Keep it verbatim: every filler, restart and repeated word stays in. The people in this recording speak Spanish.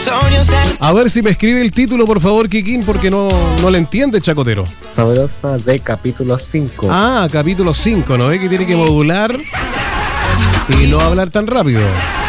A ver si me escribe el título, por favor, Kikín, porque no, no le entiende, Chacotero. Sabrosa de capítulo cinco. Ah, capítulo cinco, ¿no ve que tiene que modular y no hablar tan rápido?